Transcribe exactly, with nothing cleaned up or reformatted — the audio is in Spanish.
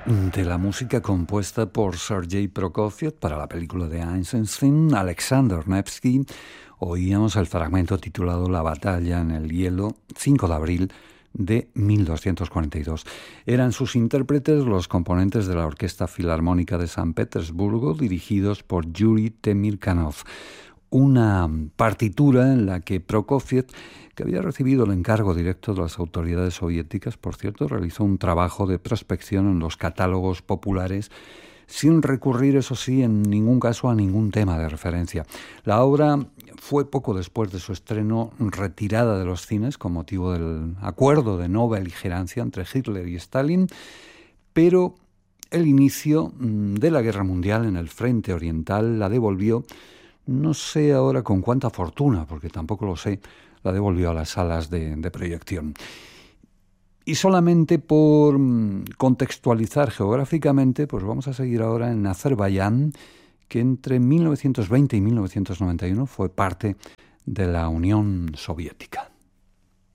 De la música compuesta por Sergei Prokofiev para la película de Eisenstein, Alexander Nevsky, oíamos el fragmento titulado La batalla en el hielo, cinco de abril de mil doscientos cuarenta y dos. Eran sus intérpretes los componentes de la Orquesta Filarmónica de San Petersburgo, dirigidos por Yuri Temirkanov. Una partitura en la que Prokofiev, que había recibido el encargo directo de las autoridades soviéticas, por cierto, realizó un trabajo de prospección en los catálogos populares sin recurrir, eso sí, en ningún caso a ningún tema de referencia. La obra fue poco después de su estreno retirada de los cines con motivo del acuerdo de no beligerancia entre Hitler y Stalin, pero el inicio de la Guerra Mundial en el frente oriental la devolvió, no sé ahora con cuánta fortuna, porque tampoco lo sé, la devolvió a las salas de, de proyección. Y solamente por contextualizar geográficamente, pues vamos a seguir ahora en Azerbaiyán, que entre mil novecientos veinte y mil novecientos noventa y uno fue parte de la Unión Soviética.